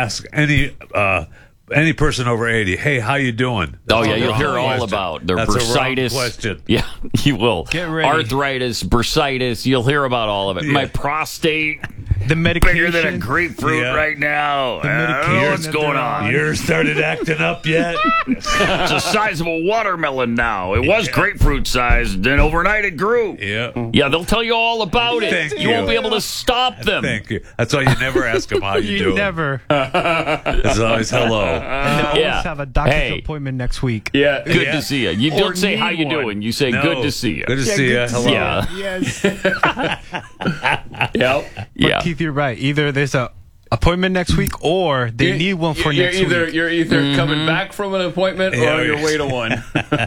ask any person over 80, hey, how you doing? Oh, yeah, you'll hear all about their bursitis. A wrong question. Yeah, you will. Get ready. Arthritis, bursitis, you'll hear about all of it. Yeah. My prostate, The medication. bigger than a grapefruit right now. The I don't know medication what's that going they're on. Yours started acting up yet? It's the size of a watermelon now. It was grapefruit sized, then overnight it grew. Yeah. Yeah, they'll tell you all about it. Thank you you. won't be able to stop them. Thank you. That's why you never ask them how you do. Never. It's always hello. And they always Yeah. have a doctor's Hey. appointment next week. Yeah, good Yeah. to see you. You Or don't say how need you one. doing. You say No. good to see you. Good to see you. good to Hello. see Yeah. Yes. Yep. But Yeah. Keith, you're right. Either there's a appointment next week, or they need one for next week. You're either coming back from an appointment or Yeah, on your yeah. way to one.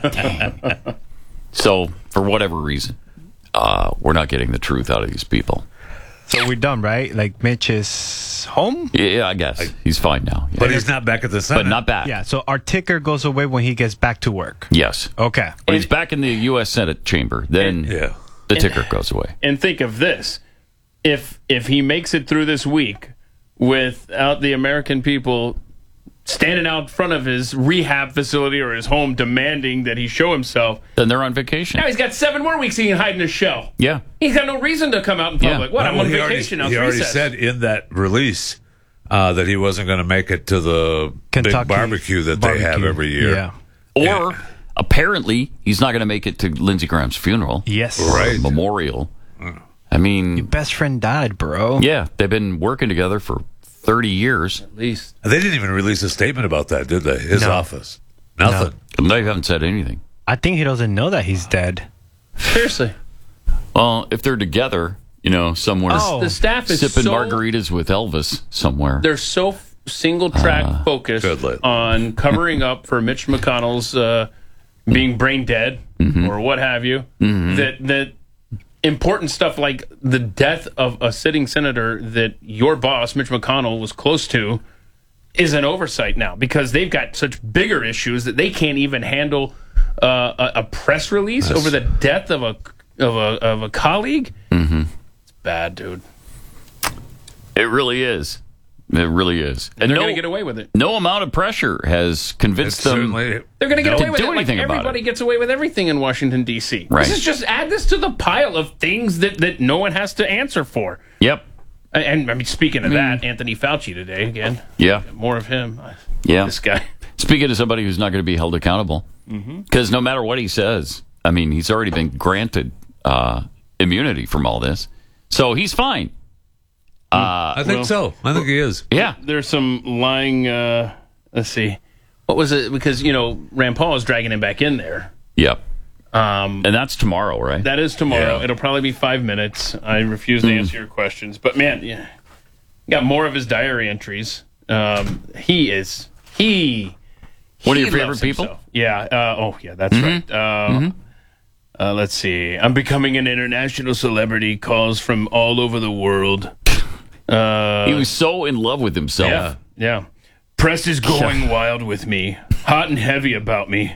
So, for whatever reason, we're not getting the truth out of these people. So we're done, right? Like Mitch is home. Yeah, I guess. He's fine now. Yeah. But he's not back at the Senate. But not back. Yeah. So our ticker goes away when he gets back to work. Yes. Okay. When he's back in the U.S. Senate chamber, then Yeah. the ticker goes away. And think of this: if he makes it through this week without the American people standing out front of his rehab facility or his home demanding that he show himself, Then they're on vacation. now he's got 7 more weeks he can hide in his shell. Yeah. He's got no reason to come out in public. Yeah. What? I'm Well, on he vacation now. He it's already recess. said in that release that he wasn't going to make it to the Kentucky big barbecue that they have barbecue. every year. Yeah. Or, apparently, he's not going to make it to Lindsey Graham's funeral. Yes. Right. Memorial. I mean, Best friend died, bro. yeah, they've been working together for 30 years. At least. They didn't even release a statement about that, did they? His No. office. Nothing. And they haven't said anything. I think he doesn't know that he's dead. Seriously. Well, if they're together, somewhere Oh. The staff is sipping so... margaritas with Elvis somewhere. They're so single-track focused Good lit. on covering up for Mitch McConnell's being brain dead or what have you, that important stuff like the death of a sitting senator that your boss, Mitch McConnell, was close to is an oversight now because they've got such bigger issues that they can't even handle a press release over the death of a colleague. It's bad, dude. It really is. It really is. And They're going to get away with it. no amount of pressure has convinced them. Certainly. They're going to get To away with do it. Like anything about everybody it. gets away with everything in Washington, D.C. Right. This is just add this to the pile of things that no one has to answer for. Yep. And I mean, speaking of that, Anthony Fauci today, again, Yeah. more of him. Yeah. This guy. Speaking of somebody who's not going to be held accountable, because no matter what he says, I mean, he's already been granted immunity from all this, so he's fine. I think so. I think he is. Yeah. There's some lying, let's see. What was it? Because, Rand Paul is dragging him back in there. Yep. And that's tomorrow, right? That is tomorrow. Yeah. It'll probably be 5 minutes. I refuse to answer your questions. But, man, yeah, got more of his diary entries. He One of your he favorite loves people? himself. Yeah. Yeah, that's right. Let's see. I'm becoming an international celebrity. Calls from all over the world. He was so in love with himself. Yeah. Press is going wild with me. Hot and heavy about me.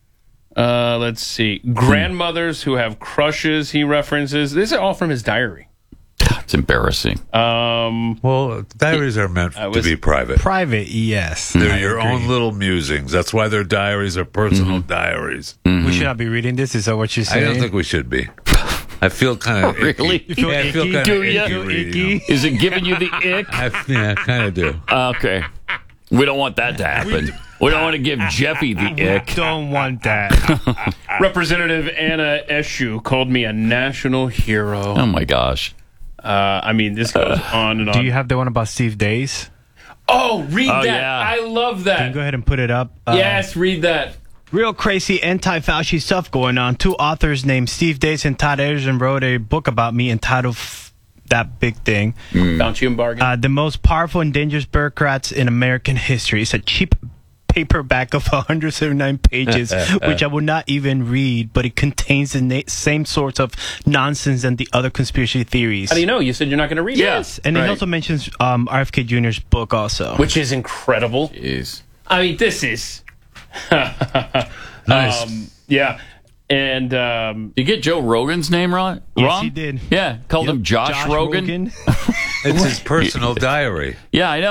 Let's see. Grandmothers who have crushes he references. These are all from his diary. It's embarrassing. Well, diaries are meant to be private. Private, yes. They're your own little musings. That's why their diaries are personal diaries. We should not be reading this. Is that what you're I saying? don't think we should be. I feel kind of Really? icky. Yeah, I feel icky? kind Do of ya? icky. Feel reading icky? Is it giving you the ick? them. I kind of do. Okay. We don't want that to happen. We don't want to give Jeffy the ick. Don't want that. Representative Anna Eshoo called me a national hero. Oh, my gosh. I mean, this goes on and on. Do you have the one about Steve Days? Oh, read Oh, that. yeah. I love Can that. you go ahead and put it up? Yes, read that. Real crazy anti-Fauci stuff going on. 2 authors named Steve Days and Todd Anderson wrote a book about me entitled That Big Thing. Bounty and bargain. The most powerful and dangerous bureaucrats in American history. It's a cheap paperback of 179 pages, which I will not even read, but it contains the same sorts of nonsense and the other conspiracy theories. How do you know? You said you're not going to read it. Yes, and it also mentions RFK Jr.'s book also. Which is incredible. Jeez. I mean, this is... Nice. Yeah. And You get Joe Rogan's name wrong? Yes, he did. Yeah. Called him Josh Rogan. It's his personal diary. Yeah, I know.